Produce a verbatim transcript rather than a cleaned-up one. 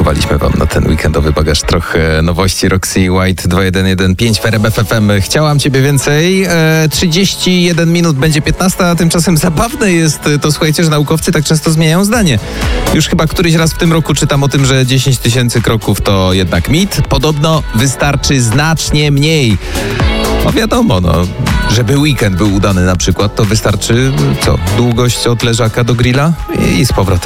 przygotowaliśmy wam na ten weekendowy bagaż trochę nowości. Roxy White dwa jeden jeden pięć w R M F F M. Chciałam ciebie więcej. E, trzydzieści jeden minut będzie piętnasta, a tymczasem zabawne jest to, słuchajcie, że naukowcy tak często zmieniają zdanie. Już chyba któryś raz w tym roku czytam o tym, że dziesięć tysięcy kroków to jednak mit. Podobno wystarczy znacznie mniej. No wiadomo, no, żeby weekend był udany na przykład, to wystarczy, co, długość od leżaka do grilla i z powrotem.